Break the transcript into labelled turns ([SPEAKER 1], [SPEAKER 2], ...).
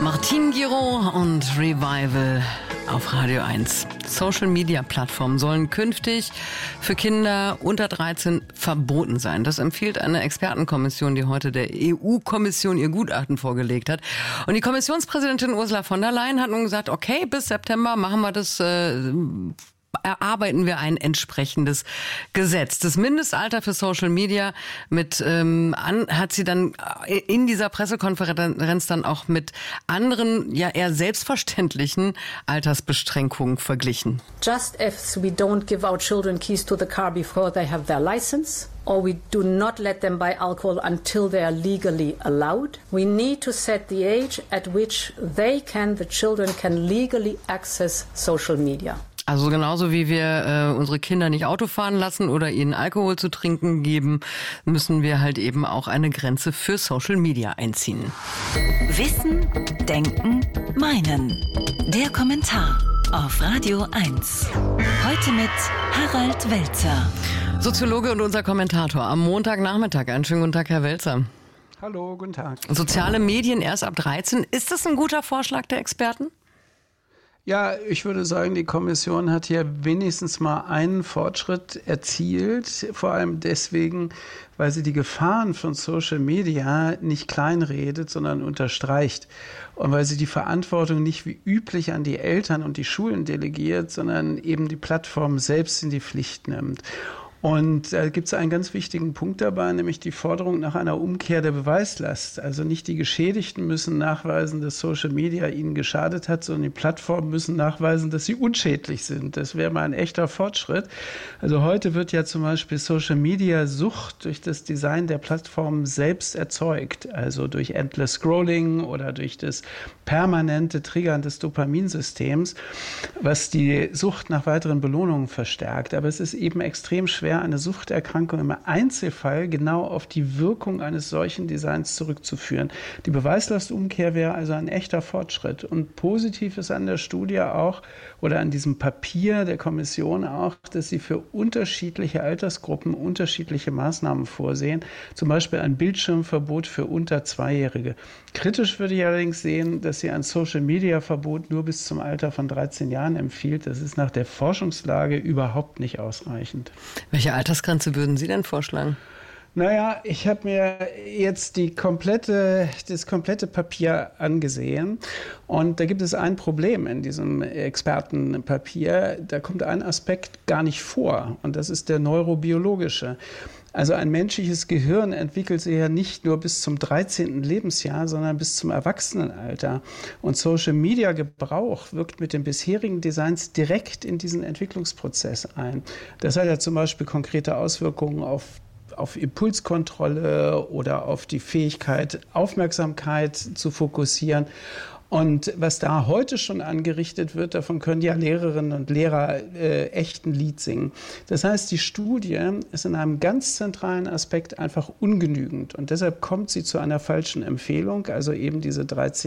[SPEAKER 1] Martin Giraud und Revival auf Radio 1. Social-Media-Plattformen sollen künftig für Kinder unter 13 verboten sein. Das empfiehlt eine Expertenkommission, die heute der EU-Kommission ihr Gutachten vorgelegt hat. Und die Kommissionspräsidentin Ursula von der Leyen hat nun gesagt, okay, bis September machen wir das, erarbeiten wir ein entsprechendes Gesetz. Das Mindestalter für Social Media hat sie dann in dieser Pressekonferenz dann auch mit anderen, ja eher selbstverständlichen Altersbeschränkungen verglichen.
[SPEAKER 2] Just as we don't give our children keys to the car before they have their license, or we do not let them buy alcohol until they are legally allowed, we need to set the age at which the children can legally access social media.
[SPEAKER 1] Also genauso wie wir unsere Kinder nicht Auto fahren lassen oder ihnen Alkohol zu trinken geben, müssen wir halt eben auch eine Grenze für Social Media einziehen.
[SPEAKER 3] Wissen, Denken, Meinen. Der Kommentar auf Radio 1. Heute mit Harald Welzer.
[SPEAKER 1] Soziologe und unser Kommentator am Montagnachmittag. Einen schönen guten Tag, Herr Welzer.
[SPEAKER 4] Hallo, guten Tag.
[SPEAKER 1] Soziale Medien erst ab 13. Ist das ein guter Vorschlag der Experten?
[SPEAKER 4] Ja, ich würde sagen, die Kommission hat hier wenigstens mal einen Fortschritt erzielt, vor allem deswegen, weil sie die Gefahren von Social Media nicht kleinredet, sondern unterstreicht. Und weil sie die Verantwortung nicht wie üblich an die Eltern und die Schulen delegiert, sondern eben die Plattform selbst in die Pflicht nimmt. Und da gibt es einen ganz wichtigen Punkt dabei, nämlich die Forderung nach einer Umkehr der Beweislast. Also nicht die Geschädigten müssen nachweisen, dass Social Media ihnen geschadet hat, sondern die Plattformen müssen nachweisen, dass sie unschädlich sind. Das wäre mal ein echter Fortschritt. Also heute wird ja zum Beispiel Social Media Sucht durch das Design der Plattformen selbst erzeugt. Also durch Endless Scrolling oder durch das permanente Triggern des Dopaminsystems, was die Sucht nach weiteren Belohnungen verstärkt. Aber es ist eben extrem schwer, eine Suchterkrankung im Einzelfall genau auf die Wirkung eines solchen Designs zurückzuführen. Die Beweislastumkehr wäre also ein echter Fortschritt. Und positiv ist an der Studie auch oder an diesem Papier der Kommission auch, dass sie für unterschiedliche Altersgruppen unterschiedliche Maßnahmen vorsehen. Zum Beispiel ein Bildschirmverbot für unter 2-Jährige. Kritisch würde ich allerdings sehen, dass sie ein Social-Media-Verbot nur bis zum Alter von 13 Jahren empfiehlt. Das ist nach der Forschungslage überhaupt nicht ausreichend.
[SPEAKER 1] Welche Altersgrenze würden Sie denn vorschlagen?
[SPEAKER 4] Naja, ich habe mir jetzt das komplette Papier angesehen und da gibt es ein Problem in diesem Expertenpapier. Da kommt ein Aspekt gar nicht vor und das ist der neurobiologische. Also ein menschliches Gehirn entwickelt sich ja nicht nur bis zum 13. Lebensjahr, sondern bis zum Erwachsenenalter. Und Social-Media-Gebrauch wirkt mit den bisherigen Designs direkt in diesen Entwicklungsprozess ein. Das hat ja zum Beispiel konkrete Auswirkungen auf Impulskontrolle oder auf die Fähigkeit, Aufmerksamkeit zu fokussieren. Und was da heute schon angerichtet wird, davon können ja Lehrerinnen und Lehrer echt ein Lied singen. Das heißt, die Studie ist in einem ganz zentralen Aspekt einfach ungenügend. Und deshalb kommt sie zu einer falschen Empfehlung, also eben diese 13